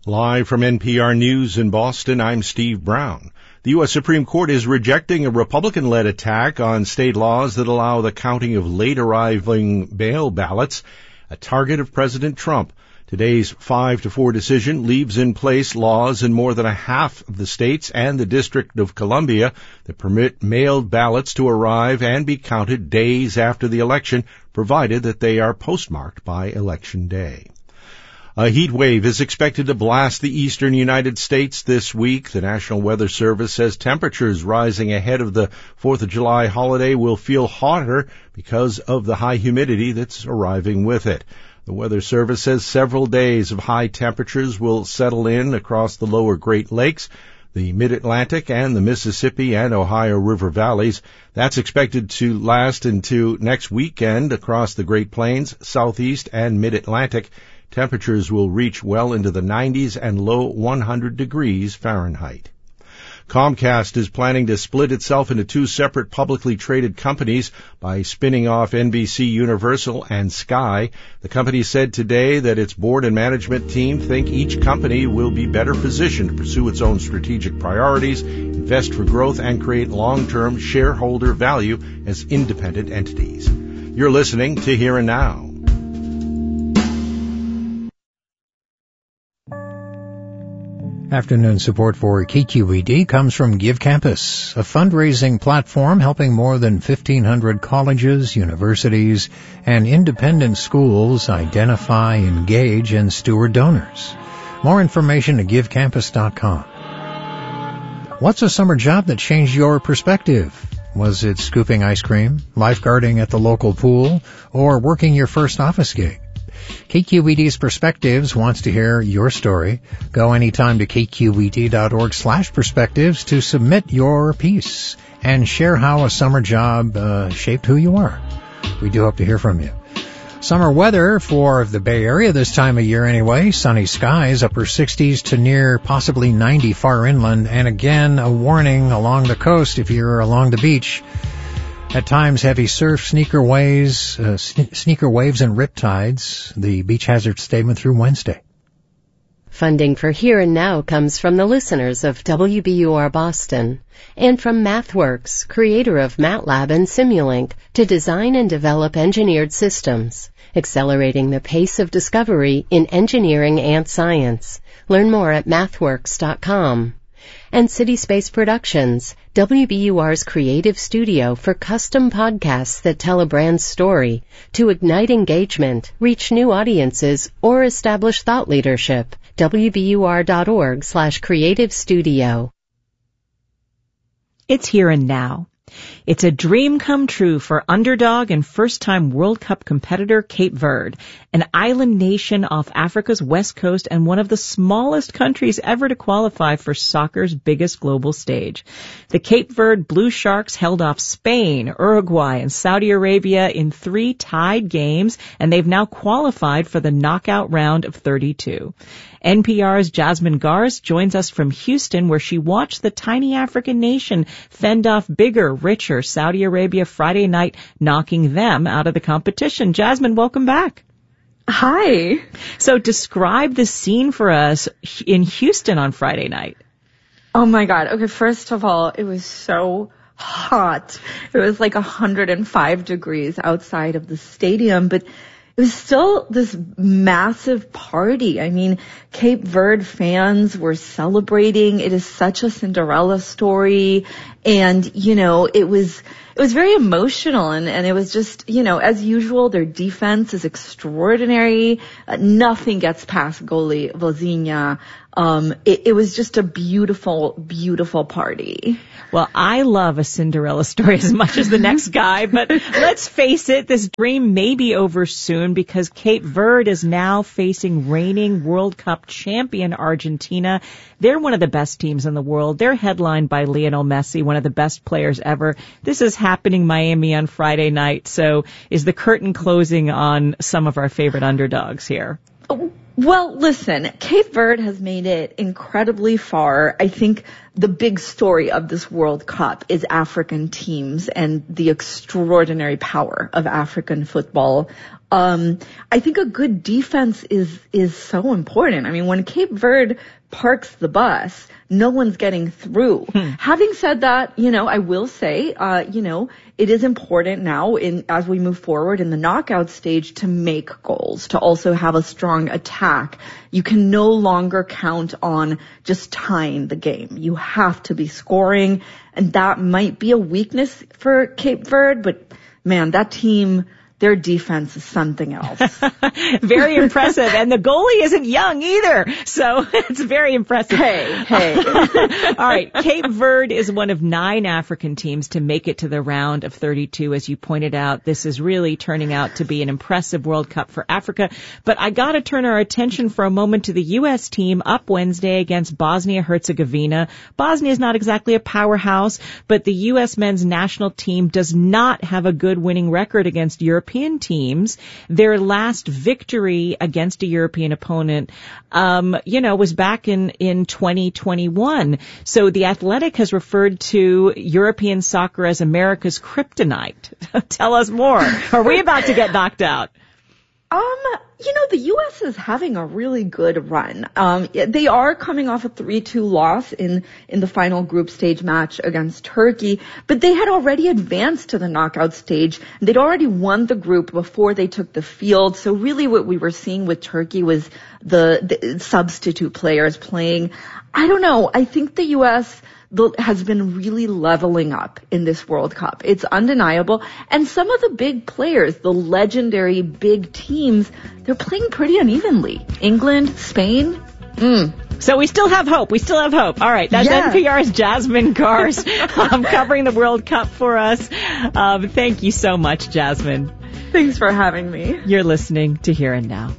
Live from NPR News in Boston, I'm Steve Brown. The U.S. Supreme Court is rejecting a Republican-led attack on state laws that allow the counting of late-arriving mail ballots, a target of President Trump. Today's 5-4 decision leaves in place laws in more than a half of the states and the District of Columbia that permit mailed ballots to arrive and be counted days after the election, provided that they are postmarked by Election Day. A heat wave is expected to blast the eastern United States this week. The National Weather Service says temperatures rising ahead of the 4th of July holiday will feel hotter because of the high humidity that's arriving with it. The Weather Service says several days of high temperatures will settle in across the lower Great Lakes, the Mid-Atlantic, and the Mississippi and Ohio River valleys. That's expected to last into next weekend across the Great Plains, Southeast, and Mid-Atlantic. Temperatures will reach well into the 90s and low 100 degrees Fahrenheit. Comcast is planning to split itself into two separate publicly traded companies by spinning off NBC Universal and Sky. The company said today that its board and management team think each company will be better positioned to pursue its own strategic priorities, invest for growth, and create long-term shareholder value as independent entities. You're listening to Here and Now. Afternoon support for KQED comes from Give Campus, a fundraising platform helping more than 1,500 colleges, universities, and independent schools identify, engage, and steward donors. More information at givecampus.com. What's a summer job that changed your perspective? Was it scooping ice cream, lifeguarding at the local pool, or working your first office gig? KQED's Perspectives wants to hear your story. Go anytime to kqed.org/perspectives to submit your piece and share how a summer job shaped who you are. We do hope to hear from you. Summer weather for the Bay Area this time of year anyway. Sunny skies, upper 60s to near possibly 90 far inland. And again, a warning along the coast if you're along the beach. At times, heavy surf, sneaker waves and riptides. The beach hazard statement through Wednesday. Funding for Here and Now comes from the listeners of WBUR Boston and from MathWorks, creator of MATLAB and Simulink, to design and develop engineered systems, accelerating the pace of discovery in engineering and science. Learn more at mathworks.com. And CitySpace Productions, WBUR's creative studio for custom podcasts that tell a brand's story to ignite engagement, reach new audiences, or establish thought leadership. WBUR.org/creative studio. It's Here and Now. It's a dream come true for underdog and first-time World Cup competitor Cape Verde, an island nation off Africa's west coast and one of the smallest countries ever to qualify for soccer's biggest global stage. The Cape Verde Blue Sharks held off Spain, Uruguay, and Saudi Arabia in 3 tied games, and they've now qualified for the knockout round of 32. NPR's Jasmine Garsd joins us from Houston, where she watched the tiny African nation fend off bigger, richer Saudi Arabia Friday night, knocking them out of the competition. Jasmine, welcome back. Hi. So describe the scene for us in Houston on Friday night. Oh my God. Okay, first of all, it was so hot. It was like 105 degrees outside of the stadium, but it was still this massive party. I mean, Cape Verde fans were celebrating. It is such a Cinderella story. And, you know, it was very emotional, and it was just, you know, as usual, their defense is extraordinary. Nothing gets past goalie Vozinha. It was just a beautiful, beautiful party. Well, I love a Cinderella story as much as the next guy, but let's face it, this dream may be over soon because Cape Verde is now facing reigning World Cup champion Argentina. They're one of the best teams in the world. They're headlined by Lionel Messi, one of the best players ever. This is happening Miami on Friday night. So is the curtain closing on some of our favorite underdogs here? Well, listen, Cape Verde has made it incredibly far. I think the big story of this World Cup is African teams and the extraordinary power of African football. I think a good defense is so important. I mean, when Cape Verde parks the bus, no one's getting through. Having said that, I will say, it is important now as we move forward in the knockout stage to make goals, to also have a strong attack. You can no longer count on just tying the game. You have to be scoring, and that might be a weakness for Cape Verde, but man, that team, their defense is something else. Very impressive. And the goalie isn't young either. So it's very impressive. Hey. All right. Cape Verde is one of 9 African teams to make it to the round of 32. As you pointed out, this is really turning out to be an impressive World Cup for Africa. But I got to turn our attention for a moment to the U.S. team up Wednesday against Bosnia-Herzegovina. Bosnia is not exactly a powerhouse, but the U.S. men's national team does not have a good winning record against European teams. Their last victory against a European opponent, was back in 2021. So the Athletic has referred to European soccer as America's kryptonite. Tell us more. Are we about to get knocked out? The U.S. is having a really good run. They are coming off a 3-2 loss in the final group stage match against Turkey, but they had already advanced to the knockout stage. They'd already won the group before they took the field. So really what we were seeing with Turkey was the substitute players playing. I don't know. I think the U.S. has been really leveling up in this World Cup. It's undeniable. And some of the big players, the legendary big teams, they're playing pretty unevenly. England, Spain. So we still have hope. All right. That's NPR's Jasmine Garsd covering the World Cup for us. Thank you so much, Jasmine. Thanks for having me. You're listening to Here and Now.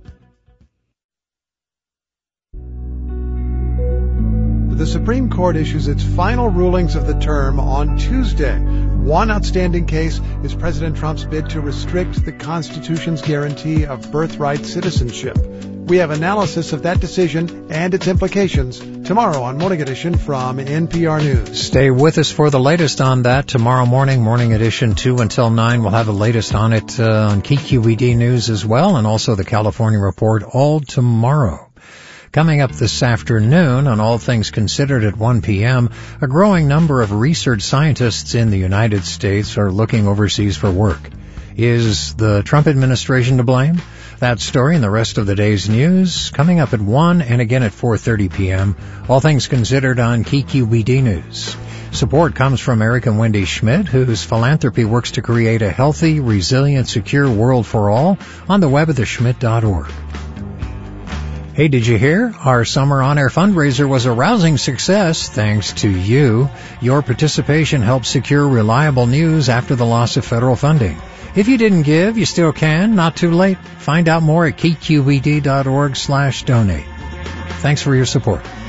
The Supreme Court issues its final rulings of the term on Tuesday. One outstanding case is President Trump's bid to restrict the Constitution's guarantee of birthright citizenship. We have analysis of that decision and its implications tomorrow on Morning Edition from NPR News. Stay with us for the latest on that tomorrow morning, Morning Edition 2 until 9. We'll have the latest on it on KQED News as well, and also the California Report all tomorrow. Coming up this afternoon on All Things Considered at 1 p.m., a growing number of research scientists in the United States are looking overseas for work. Is the Trump administration to blame? That story and the rest of the day's news coming up at 1 and again at 4:30 p.m. All Things Considered on KQED News. Support comes from Eric and Wendy Schmidt, whose philanthropy works to create a healthy, resilient, secure world for all on the web at theschmidt.org. Hey, did you hear? Our summer on-air fundraiser was a rousing success thanks to you. Your participation helped secure reliable news after the loss of federal funding. If you didn't give, you still can. Not too late. Find out more at kqed.org/donate. Thanks for your support.